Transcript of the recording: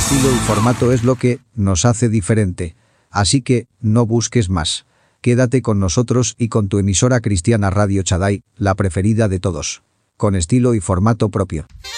estilo y formato es lo que nos hace diferente. Así que, no busques más. Quédate con nosotros y con tu emisora cristiana Radio Shaddai, la preferida de todos. Con estilo y formato propio.